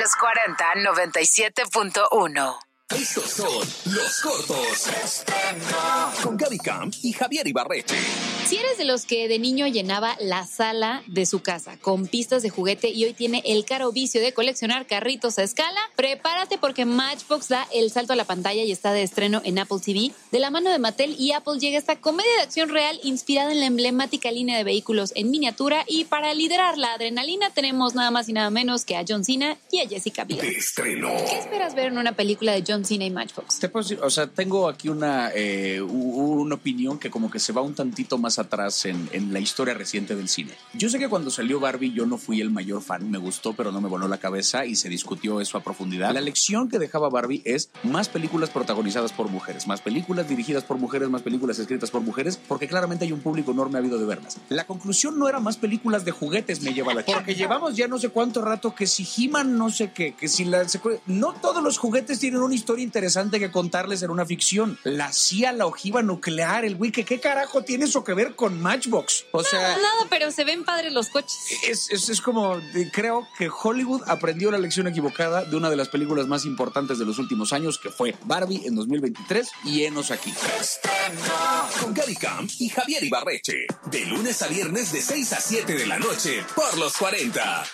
los 40-97.1. Estos son los cortos con Gaby Camp y Javier Ibarreche. Si eres de los que de niño llenaba la sala de su casa con pistas de juguete y hoy tiene el caro vicio de coleccionar carritos a escala, prepárate porque Matchbox da el salto a la pantalla y está de estreno en Apple TV. De la mano de Mattel y Apple llega esta comedia de acción real inspirada en la emblemática línea de vehículos en miniatura, y para liderar la adrenalina tenemos nada más y nada menos que a John Cena y a Jessica Biel. De estreno. ¿Qué esperas ver en una película de John Cena y Matchbox? Tengo aquí una opinión que como que se va un tantito más atrás en la historia reciente del cine. Yo sé que cuando salió Barbie yo no fui el mayor fan, me gustó pero no me voló la cabeza y se discutió eso a profundidad. La lección que dejaba Barbie es más películas protagonizadas por mujeres, más películas dirigidas por mujeres, más películas escritas por mujeres, porque claramente hay un público enorme ávido de verlas. La conclusión no era más películas de juguetes, me lleva la chica. Porque llevamos ya no sé cuánto rato que si He-Man no sé qué, que si la... No todos los juguetes tienen una historia interesante que contarles en una ficción. La CIA, la ojiva nuclear, el wiki, ¿qué carajo tiene eso que ver con Matchbox? O sea... Nada, pero se ven padres los coches. Es como, creo que Hollywood aprendió la lección equivocada de una de las películas más importantes de los últimos años, que fue Barbie en 2023, y henos aquí. Con Gaby Camp y Javier Ibarreche. De lunes a viernes de 6 a 7 de la noche por los 40.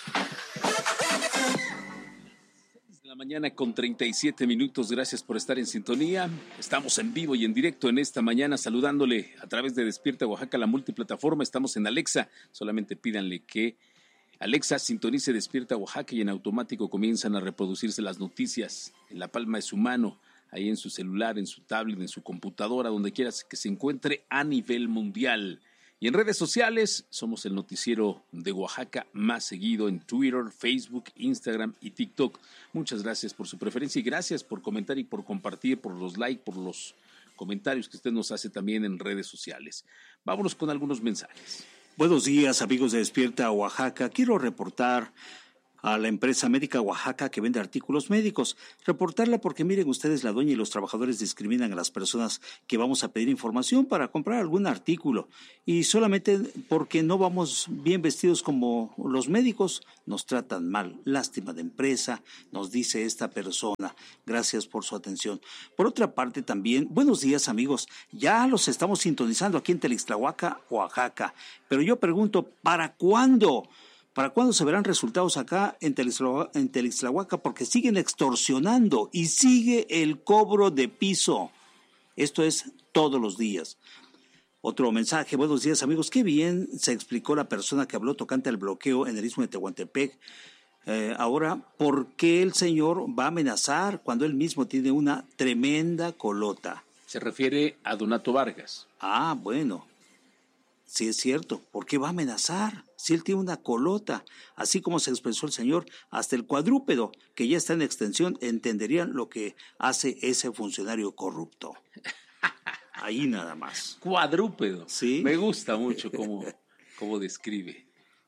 La mañana con 37 minutos, gracias por estar en sintonía. Estamos en vivo y en directo en esta mañana saludándole a través de Despierta Oaxaca, la multiplataforma. Estamos en Alexa, solamente pídanle que Alexa sintonice Despierta Oaxaca y en automático comienzan a reproducirse las noticias en la palma de su mano, ahí en su celular, en su tablet, en su computadora, donde quiera que se encuentre a nivel mundial. Y en redes sociales somos el noticiero de Oaxaca más seguido en Twitter, Facebook, Instagram y TikTok. Muchas gracias por su preferencia y gracias por comentar y por compartir, por los likes, por los comentarios que usted nos hace también en redes sociales. Vámonos con algunos mensajes. Buenos días, amigos de Despierta Oaxaca. Quiero reportar a la empresa médica Oaxaca que vende artículos médicos. Reportarla porque miren ustedes, la dueña y los trabajadores discriminan a las personas que vamos a pedir información para comprar algún artículo. Y solamente porque no vamos bien vestidos como los médicos, nos tratan mal. Lástima de empresa, nos dice esta persona. Gracias por su atención. Por otra parte también, buenos días, amigos. Ya los estamos sintonizando aquí en Telixtlahuaca, Oaxaca. Pero yo pregunto, ¿para cuándo? ¿Para cuándo se verán resultados acá en Telixtlahuaca? Porque siguen extorsionando y sigue el cobro de piso. Esto es todos los días. Otro mensaje, buenos días, amigos. Qué bien se explicó la persona que habló tocante al bloqueo en el istmo de Tehuantepec. Ahora, ¿por qué el señor va a amenazar cuando él mismo tiene una tremenda colota? Se refiere a Donato Vargas. Ah, bueno. Sí, es cierto. ¿Por qué va a amenazar? Si él tiene una colota, así como se expresó el señor, hasta el cuadrúpedo, que ya está en extensión, entenderían lo que hace ese funcionario corrupto. Ahí nada más. Cuadrúpedo. Sí. Me gusta mucho cómo describe.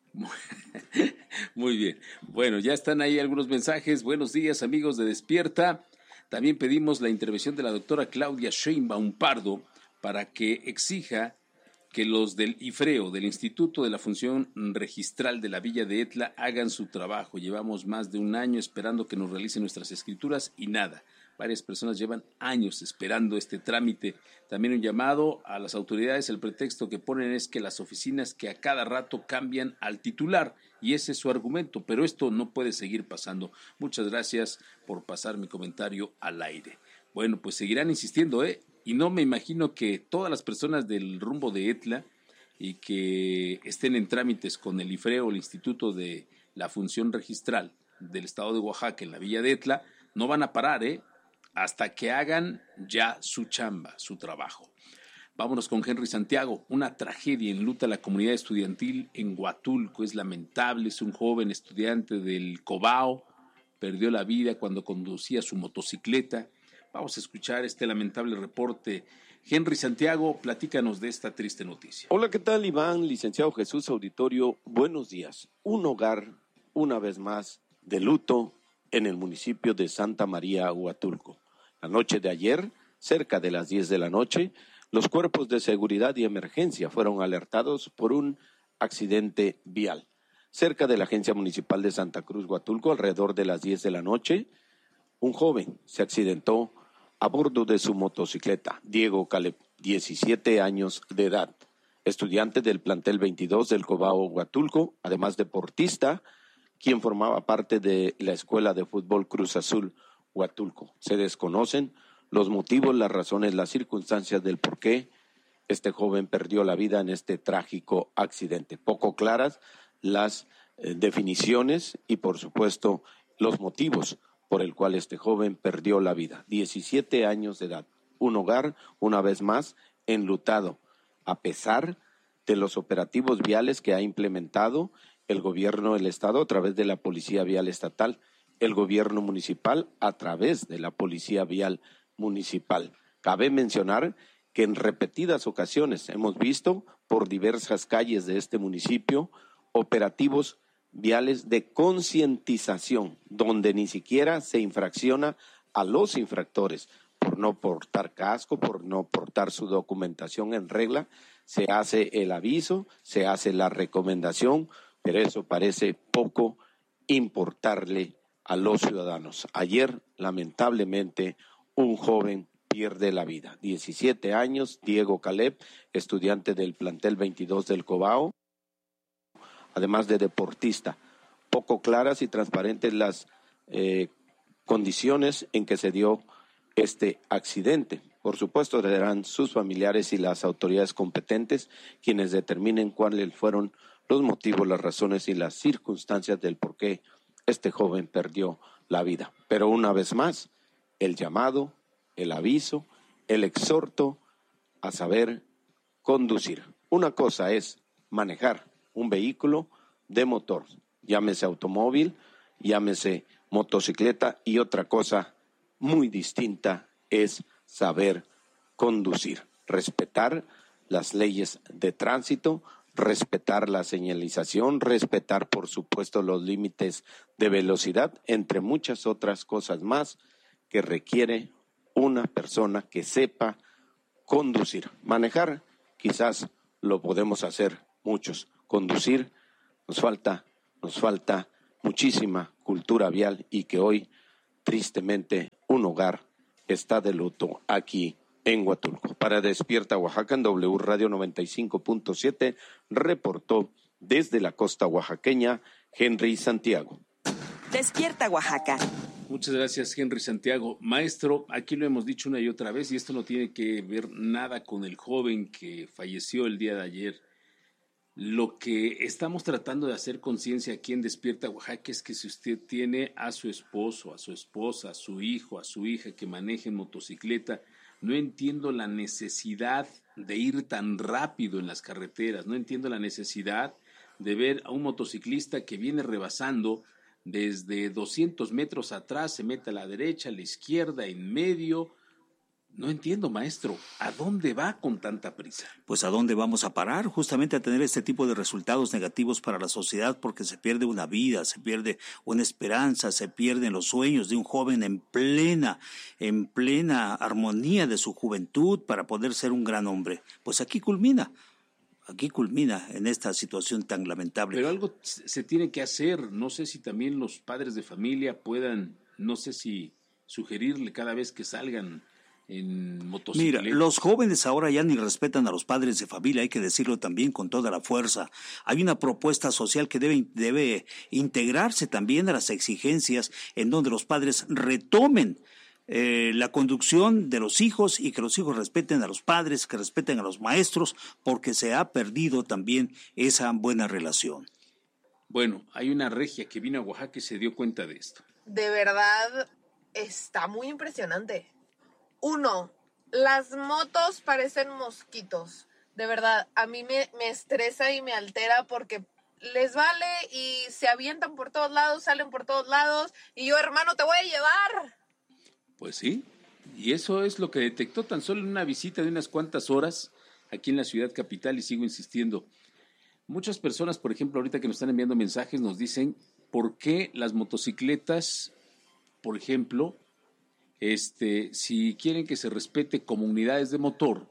Muy bien. Bueno, ya están ahí algunos mensajes. Buenos días, amigos de Despierta. También pedimos la intervención de la doctora Claudia Sheinbaum Pardo para que exija que los del IFREO, del Instituto de la Función Registral de la Villa de Etla, hagan su trabajo. Llevamos más de un año esperando que nos realicen nuestras escrituras y nada. Varias personas llevan años esperando este trámite. También un llamado a las autoridades. El pretexto que ponen es que las oficinas que a cada rato cambian al titular, y ese es su argumento, pero esto no puede seguir pasando. Muchas gracias por pasar mi comentario al aire. Bueno, pues seguirán insistiendo, y no me imagino que todas las personas del rumbo de Etla y que estén en trámites con el IFREO, el Instituto de la Función Registral del Estado de Oaxaca en la Villa de Etla, no van a parar, hasta que hagan ya su chamba, su trabajo. Vámonos con Henry Santiago. Una tragedia enluta a la comunidad estudiantil en Huatulco. Es lamentable, es un joven estudiante del Cobao, perdió la vida cuando conducía su motocicleta. Vamos a escuchar este lamentable reporte. Henry Santiago, platícanos de esta triste noticia. Hola, ¿qué tal, Iván? Licenciado Jesús Auditorio, buenos días. Un hogar, una vez más, de luto en el municipio de Santa María, Huatulco. La noche de ayer, cerca de las 10 de la noche, los cuerpos de seguridad y emergencia fueron alertados por un accidente vial. cerca de la Agencia Municipal de Santa Cruz, Huatulco, alrededor de las 10 de la noche, un joven se accidentó a bordo de su motocicleta, Diego Caleb, 17 años de edad, estudiante del plantel 22 del Cobao Huatulco, además deportista, quien formaba parte de la Escuela de Fútbol Cruz Azul Huatulco. Se desconocen los motivos, las razones, las circunstancias del por qué este joven perdió la vida en este trágico accidente. Poco claras las definiciones y, por supuesto, los motivos por el cual este joven perdió la vida. 17 años de edad. Un hogar, una vez más, enlutado, a pesar de los operativos viales que ha implementado el gobierno del Estado a través de la Policía Vial Estatal, el gobierno municipal a través de la Policía Vial Municipal. Cabe mencionar que en repetidas ocasiones hemos visto por diversas calles de este municipio operativos viales de concientización, donde ni siquiera se infracciona a los infractores por no portar casco, por no portar su documentación en regla. Se hace el aviso, se hace la recomendación, pero eso parece poco importarle a los ciudadanos. Ayer, lamentablemente, un joven pierde la vida. 17 años, Diego Caleb, estudiante del plantel 22 del Cobao, además de deportista. Poco claras y transparentes las condiciones en que se dio este accidente. Por supuesto, serán sus familiares y las autoridades competentes quienes determinen cuáles fueron los motivos, las razones y las circunstancias del por qué este joven perdió la vida. Pero una vez más, el llamado, el aviso, el exhorto a saber conducir. Una cosa es manejar un vehículo de motor, llámese automóvil, llámese motocicleta, y otra cosa muy distinta es saber conducir, respetar las leyes de tránsito, respetar la señalización, respetar, por supuesto, los límites de velocidad, entre muchas otras cosas más que requiere una persona que sepa conducir. Manejar, quizás lo podemos hacer muchos. Conducir, nos falta muchísima cultura vial, y que hoy, tristemente, un hogar está de luto aquí en Huatulco. Para Despierta Oaxaca, en W Radio 95.7, reportó desde la costa oaxaqueña Henry Santiago. Despierta Oaxaca. Muchas gracias, Henry Santiago. Maestro, aquí lo hemos dicho una y otra vez, y esto no tiene que ver nada con el joven que falleció el día de ayer. Lo que estamos tratando de hacer conciencia aquí en Despierta Oaxaca es que si usted tiene a su esposo, a su esposa, a su hijo, a su hija que manejen motocicleta, no entiendo la necesidad de ir tan rápido en las carreteras, no entiendo la necesidad de ver a un motociclista que viene rebasando desde 200 metros atrás, se mete a la derecha, a la izquierda, en medio. No entiendo, maestro, ¿a dónde va con tanta prisa? Pues ¿a dónde vamos a parar? Justamente a tener este tipo de resultados negativos para la sociedad, porque se pierde una vida, se pierde una esperanza, se pierden los sueños de un joven en plena armonía de su juventud para poder ser un gran hombre. Pues aquí culmina en esta situación tan lamentable. Pero algo se tiene que hacer. No sé si también los padres de familia puedan, no sé si sugerirle cada vez que salgan en motocicleta. Mira, los jóvenes ahora ya ni respetan a los padres de familia, hay que decirlo también con toda la fuerza. Hay una propuesta social que debe integrarse también a las exigencias en donde los padres retomen la conducción de los hijos, y que los hijos respeten a los padres, que respeten a los maestros, porque se ha perdido también esa buena relación. Bueno, hay una regia que vino a Oaxaca y se dio cuenta de esto. De verdad, está muy impresionante. 1, las motos parecen mosquitos. De verdad, a mí me estresa y me altera porque les vale y se avientan por todos lados, salen por todos lados, y yo, hermano, te voy a llevar. Pues sí, y eso es lo que detectó tan solo en una visita de unas cuantas horas aquí en la ciudad capital, y sigo insistiendo. Muchas personas, por ejemplo, ahorita que nos están enviando mensajes, nos dicen por qué las motocicletas, por ejemplo, si quieren que se respete como unidades de motor,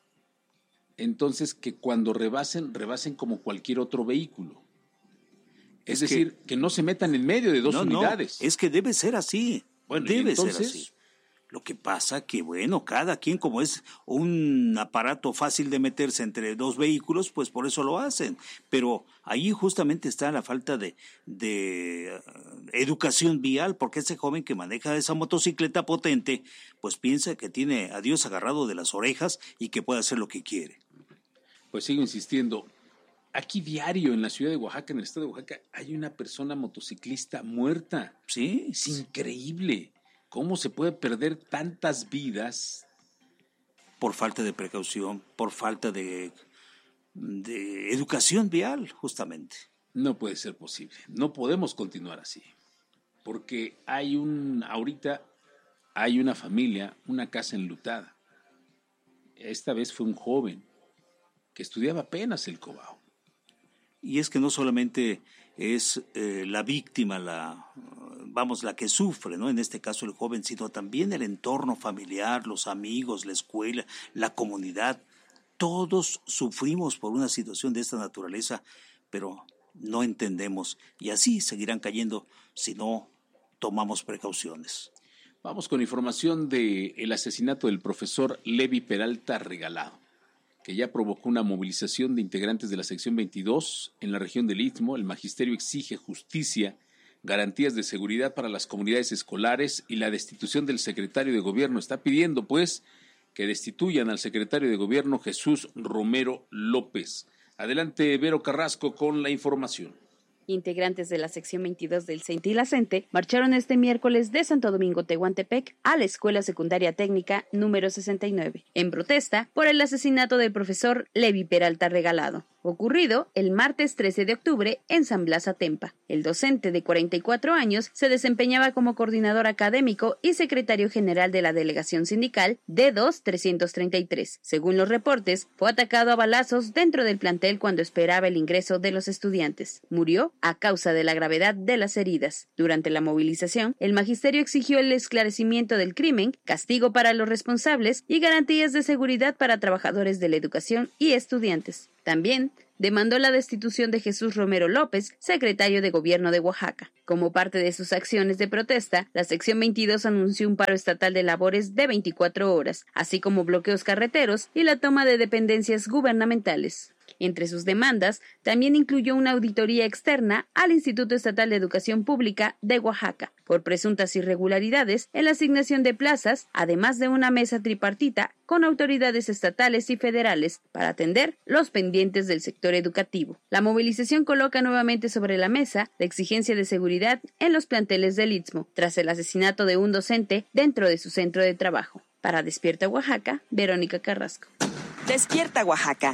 entonces que cuando rebasen como cualquier otro vehículo. Es decir, que no se metan en medio de dos unidades. No, es que debe ser así. Bueno, debe ser así. Lo que pasa que, bueno, cada quien, como es un aparato fácil de meterse entre dos vehículos, pues por eso lo hacen. Pero ahí justamente está la falta de educación vial, porque ese joven que maneja esa motocicleta potente, pues piensa que tiene a Dios agarrado de las orejas y que puede hacer lo que quiere. Pues sigo insistiendo. Aquí diario en la ciudad de Oaxaca, en el estado de Oaxaca, hay una persona motociclista muerta. Sí. Es increíble. ¿Cómo se puede perder tantas vidas? Por falta de precaución, por falta de educación vial, justamente. No puede ser posible. No podemos continuar así. Porque ahorita hay una familia, una casa enlutada. Esta vez fue un joven que estudiaba apenas el Cobao. Y es que no solamente es la víctima, la que sufre, ¿no? En este caso el joven, sino también el entorno familiar, los amigos, la escuela, la comunidad. Todos sufrimos por una situación de esta naturaleza, pero no entendemos. Y así seguirán cayendo si no tomamos precauciones. Vamos con información del asesinato del profesor Levi Peralta Regalado, que ya provocó una movilización de integrantes de la sección 22 en la región del Istmo. El magisterio exige justicia, garantías de seguridad para las comunidades escolares y la destitución del secretario de gobierno. Está pidiendo, pues, que destituyan al secretario de gobierno Jesús Romero López. Adelante, Vero Carrasco, con la información. Integrantes de la sección 22 del CENTE y la CENTE marcharon este miércoles de Santo Domingo, Tehuantepec, a la Escuela Secundaria Técnica número 69, en protesta por el asesinato del profesor Levi Peralta Regalado, ocurrido el martes 13 de octubre en San Blas Atempa. El docente de 44 años se desempeñaba como coordinador académico y secretario general de la delegación sindical D2 333. Según los reportes, fue atacado a balazos dentro del plantel cuando esperaba el ingreso de los estudiantes. Murió a causa de la gravedad de las heridas. Durante la movilización, el magisterio exigió el esclarecimiento del crimen, castigo para los responsables y garantías de seguridad para trabajadores de la educación y estudiantes. También demandó la destitución de Jesús Romero López, secretario de Gobierno de Oaxaca. Como parte de sus acciones de protesta, la sección 22 anunció un paro estatal de labores de 24 horas, así como bloqueos carreteros y la toma de dependencias gubernamentales. Entre sus demandas, también incluyó una auditoría externa al Instituto Estatal de Educación Pública de Oaxaca por presuntas irregularidades en la asignación de plazas, además de una mesa tripartita con autoridades estatales y federales para atender los pendientes del sector educativo. La movilización coloca nuevamente sobre la mesa la exigencia de seguridad en los planteles del Istmo, tras el asesinato de un docente dentro de su centro de trabajo. Para Despierta Oaxaca, Verónica Carrasco. Despierta Oaxaca.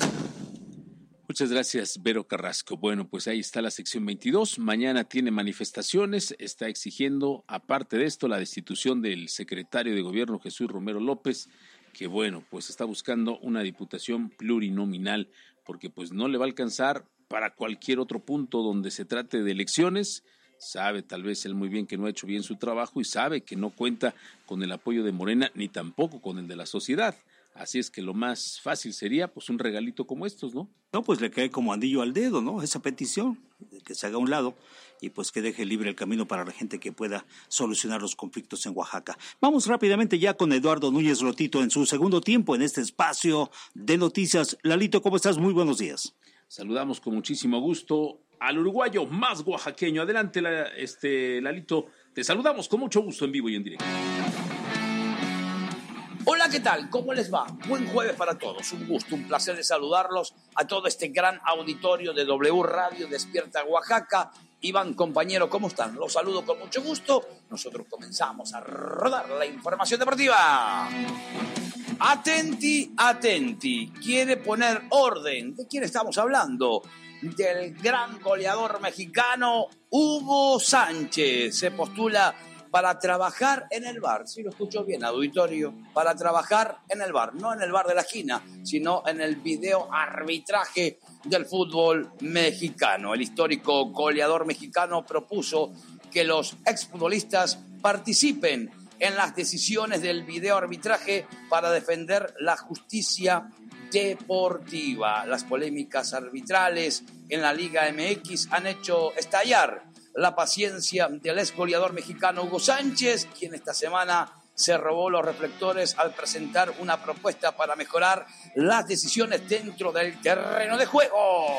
Muchas gracias, Vero Carrasco. Bueno, pues ahí está la sección 22. Mañana tiene manifestaciones. Está exigiendo, aparte de esto, la destitución del secretario de gobierno Jesús Romero López, que bueno, pues está buscando una diputación plurinominal, porque pues no le va a alcanzar para cualquier otro punto donde se trate de elecciones. Sabe tal vez él muy bien que no ha hecho bien su trabajo y sabe que no cuenta con el apoyo de Morena ni tampoco con el de la sociedad. Así es que lo más fácil sería pues un regalito como estos, ¿no? No, pues le cae como anillo al dedo, ¿no? Esa petición, que se haga a un lado y pues que deje libre el camino para la gente que pueda solucionar los conflictos en Oaxaca. Vamos rápidamente ya con Eduardo Núñez Lotito en su segundo tiempo en este espacio de noticias. Lalito, ¿cómo estás? Muy buenos días. Saludamos con muchísimo gusto al uruguayo más oaxaqueño. Adelante, Lalito. Te saludamos con mucho gusto en vivo y en directo. Hola, ¿qué tal? ¿Cómo les va? Buen jueves para todos. Un gusto, un placer de saludarlos a todo este gran auditorio de W Radio Despierta Oaxaca. Iván, compañero, ¿cómo están? Los saludo con mucho gusto. Nosotros comenzamos a rodar la información deportiva. Atenti, atenti. Quiere poner orden. ¿De quién estamos hablando? Del gran goleador mexicano Hugo Sánchez. Se postula para trabajar en el bar, si lo escucho bien, auditorio, para trabajar en el bar, no en el bar de la esquina, sino en el video arbitraje del fútbol mexicano. El histórico goleador mexicano propuso que los exfutbolistas participen en las decisiones del video arbitraje para defender la justicia deportiva. Las polémicas arbitrales en la Liga MX han hecho estallar la paciencia del ex goleador mexicano Hugo Sánchez, quien esta semana se robó los reflectores al presentar una propuesta para mejorar las decisiones dentro del terreno de juego.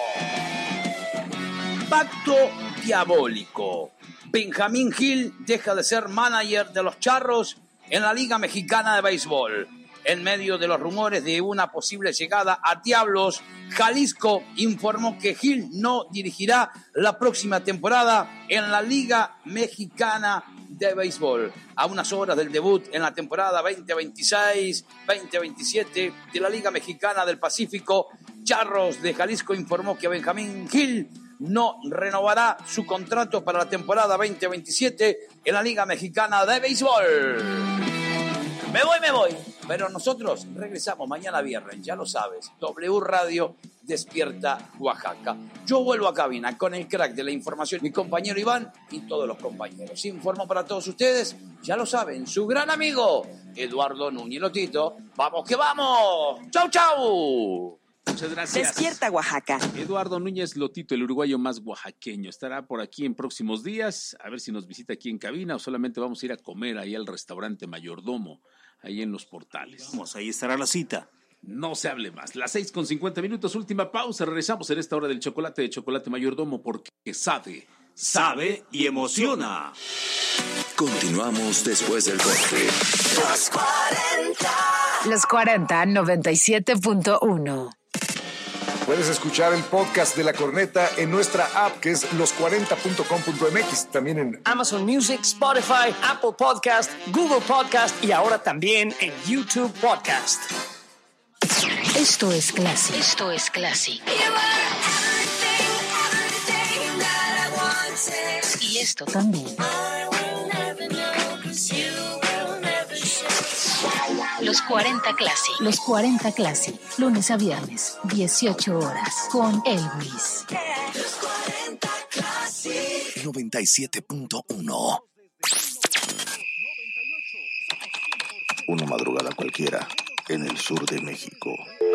Pacto diabólico. Benjamín Gil deja de ser manager de los Charros en la Liga Mexicana de Béisbol. En medio de los rumores de una posible llegada a Diablos, Jalisco informó que Gil no dirigirá la próxima temporada en la Liga Mexicana de Béisbol. A unas horas del debut en la temporada 2026-2027 de la Liga Mexicana del Pacífico, Charros de Jalisco informó que Benjamín Gil no renovará su contrato para la temporada 2027 en la Liga Mexicana de Béisbol. Me voy. Pero nosotros regresamos mañana viernes, ya lo sabes. W Radio Despierta Oaxaca. Yo vuelvo a cabina con el crack de la información, mi compañero Iván y todos los compañeros. Informo para todos ustedes, ya lo saben, su gran amigo Eduardo Núñez Lotito. ¡Vamos que vamos! ¡Chau, chau! Muchas gracias. Despierta Oaxaca. Eduardo Núñez Lotito, el uruguayo más oaxaqueño, estará por aquí en próximos días, a ver si nos visita aquí en cabina o solamente vamos a ir a comer ahí al restaurante Mayordomo, ahí en Los Portales. Vamos, ahí estará la cita. No se hable más. Las 6:50, última pausa. Regresamos en esta hora del chocolate de Chocolate Mayordomo porque sabe y emociona. Continuamos después del corte. Los 40 97.1. Puedes escuchar el podcast de La Corneta en nuestra app, que es los40.com.mx. También en Amazon Music, Spotify, Apple Podcast, Google Podcast y ahora también en YouTube Podcast. Esto es Classic. Y esto también. Los 40 Classic. Lunes a viernes, 18 horas, con Elvis. 97.1. Una madrugada cualquiera en el sur de México.